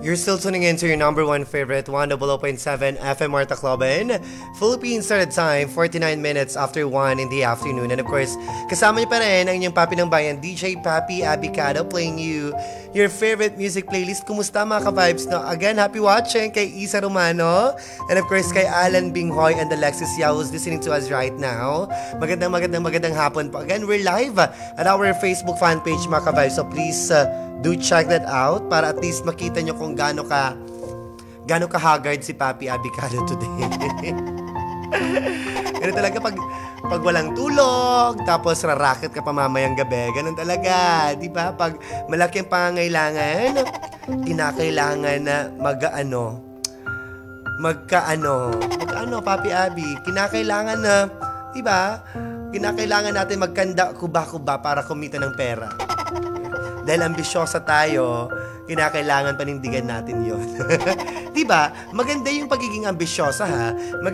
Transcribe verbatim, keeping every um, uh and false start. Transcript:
You're still tuning in to your number one favorite one oh oh point seven F M Marta Clubin. Philippines started time, forty-nine minutes after one in the afternoon. And of course, kasama niyo pa rin ang inyong papi ng bayan, D J Papi Abicado, playing you your favorite music playlist. Kumusta mga ka-vibes? No? Again, happy watching kay Isa Romano. And of course, kay Alan Binghoy and Alexis Yao who's listening to us right now. Magandang, magandang, magandang hapon po. Again, we're live at our Facebook fan page mga ka-vibes. So please, uh, do check that out para at least makita nyo kung gaano ka gaano ka haggard si Papi Abicado today. Ganun talaga pag pag walang tulog, tapos rarakit ka pa mamayang gabi. Ganun talaga, di ba? Pag malaki ang pangangailangan, kinakailangan na mag-ano, magkaano, magkaano, Papi Abi, kinakailangan na, di ba? Kinakailangan natin magkanda kuba-kuba para kumita ng pera. Dahil ambisyosa tayo, kinakailangan panindigan natin yon. Diba? Maganda yung pagiging ambisyosa ha. Mag-